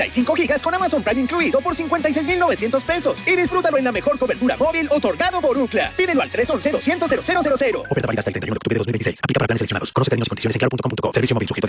35 gigas con Amazon Prime incluido por 56,900 pesos. Y disfrútalo en la mejor cobertura móvil otorgado por Ookla. Pídelo al 311-200-0000. Oferta válida hasta el 31 de octubre de 2026. Aplica para planes seleccionados. Conoce términos y condiciones en claro.com.co. Servicio móvil sujeto